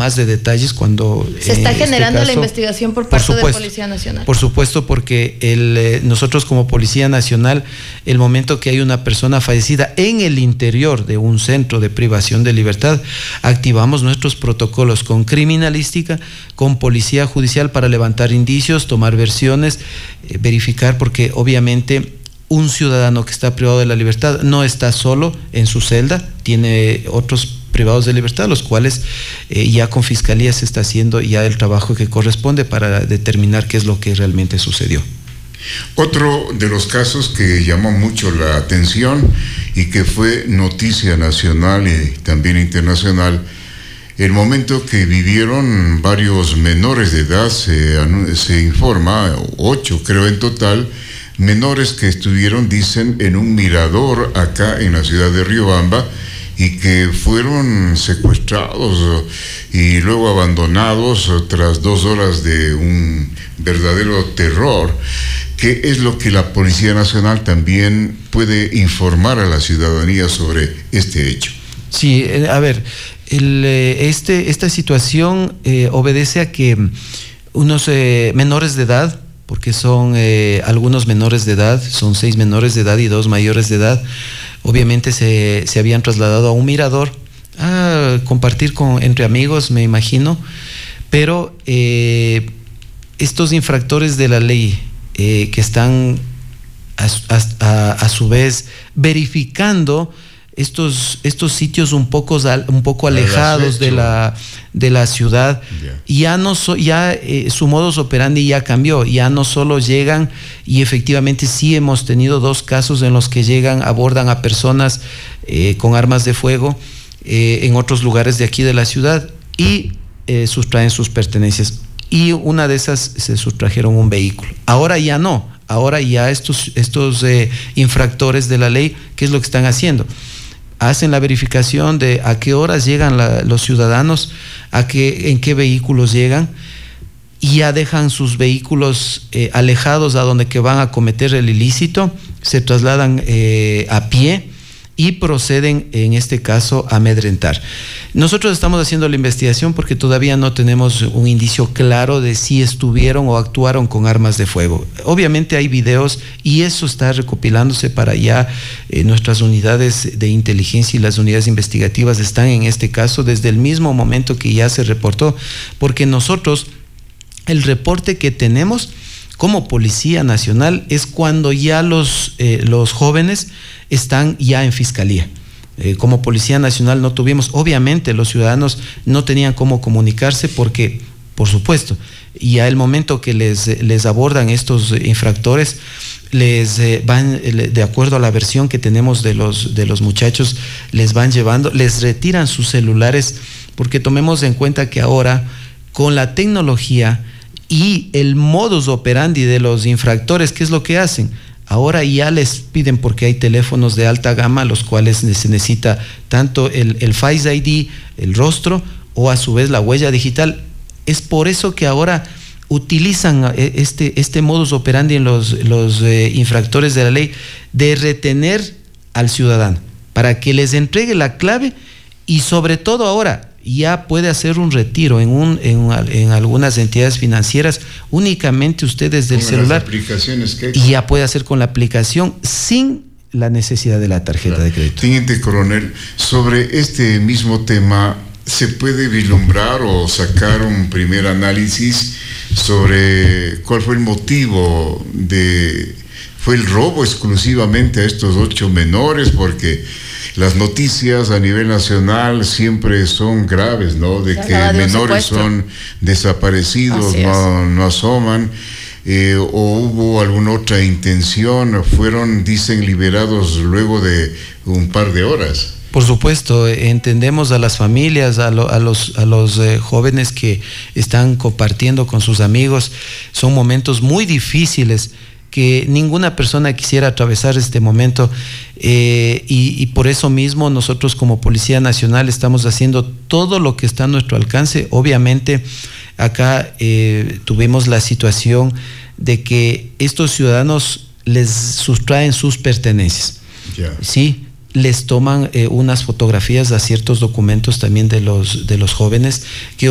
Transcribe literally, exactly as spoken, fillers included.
más de detalles cuando... Se está generando este caso, la investigación por parte por supuesto, de Policía Nacional. Por supuesto, porque el, eh, nosotros como Policía Nacional, el momento que hay una persona fallecida en el interior de un centro de privación de libertad, activamos nuestros protocolos con criminalística, con policía judicial para levantar indicios, tomar versiones, eh, verificar, porque obviamente un ciudadano que está privado de la libertad no está solo en su celda, tiene otros privados de libertad, los cuales eh, ya con Fiscalía se está haciendo ya el trabajo que corresponde para determinar qué es lo que realmente sucedió. Otro de los casos que llamó mucho la atención y que fue noticia nacional y también internacional, el momento que vivieron varios menores de edad, se, se informa, ocho creo en total, menores que estuvieron, dicen, en un mirador acá en la ciudad de Riobamba y que fueron secuestrados y luego abandonados tras dos horas de un verdadero terror. ¿Qué es lo que la Policía Nacional también puede informar a la ciudadanía sobre este hecho? Sí, a ver, el, este, esta situación eh, obedece a que unos eh, menores de edad, porque son eh, algunos menores de edad, son seis menores de edad y dos mayores de edad, obviamente se, se habían trasladado a un mirador a compartir con, entre amigos, me imagino, pero eh, estos infractores de la ley eh, que están a, a, a su vez verificando estos, estos sitios un poco, un poco alejados de la, de la ciudad, yeah. ya no so, ya eh, su modus operandi ya cambió, ya no solo llegan, y efectivamente sí hemos tenido dos casos en los que llegan, abordan a personas eh, con armas de fuego eh, en otros lugares de aquí de la ciudad y eh, sustraen sus pertenencias, y una de esas se sustrajeron un vehículo. Ahora ya no, ahora ya estos, estos eh, infractores de la ley, ¿qué es lo que están haciendo? Hacen la verificación de a qué horas llegan la, los ciudadanos, a qué, en qué vehículos llegan, y ya dejan sus vehículos eh, alejados a donde que van a cometer el ilícito, se trasladan eh, a pie y proceden, en este caso, a amedrentar. Nosotros estamos haciendo la investigación porque todavía no tenemos un indicio claro de si estuvieron o actuaron con armas de fuego. Obviamente hay videos y eso está recopilándose para ya eh, nuestras unidades de inteligencia y las unidades investigativas están en este caso desde el mismo momento que ya se reportó, porque nosotros, el reporte que tenemos como Policía Nacional es cuando ya los, eh, los jóvenes están ya en Fiscalía. Eh, como Policía Nacional no tuvimos, obviamente los ciudadanos no tenían cómo comunicarse porque, por supuesto, ya el momento que les, les abordan estos infractores, les eh, van, de acuerdo a la versión que tenemos de los, de los muchachos, les van llevando, les retiran sus celulares, porque tomemos en cuenta que ahora, con la tecnología y el modus operandi de los infractores, ¿qué es lo que hacen? Ahora ya les piden, porque hay teléfonos de alta gama, los cuales se necesita tanto el, el Face I D, el rostro, o a su vez la huella digital. Es por eso que ahora utilizan este, este modus operandi en los, los eh, infractores de la ley, de retener al ciudadano, para que les entregue la clave, y sobre todo ahora ya puede hacer un retiro en, un, en, en algunas entidades financieras únicamente usted desde el celular, aplicaciones que y ya puede hacer con la aplicación sin la necesidad de la tarjeta claro. de crédito. Teniente Coronel, sobre este mismo tema, ¿se puede vislumbrar o sacar un primer análisis sobre cuál fue el motivo de... ¿Fue el robo exclusivamente a estos ocho menores? Porque las noticias a nivel nacional siempre son graves, ¿no? De que menores son desaparecidos, no, no asoman, eh, o hubo alguna otra intención, fueron, dicen, liberados luego de un par de horas. Por supuesto, entendemos a las familias, a, lo, a los, a los eh, jóvenes que están compartiendo con sus amigos, son momentos muy difíciles, que ninguna persona quisiera atravesar este momento, eh, y, y por eso mismo nosotros como Policía Nacional estamos haciendo todo lo que está a nuestro alcance. Obviamente acá eh, tuvimos la situación de que estos ciudadanos les sustraen sus pertenencias, yeah. sí, les toman eh, unas fotografías a ciertos documentos también de los, de los jóvenes, que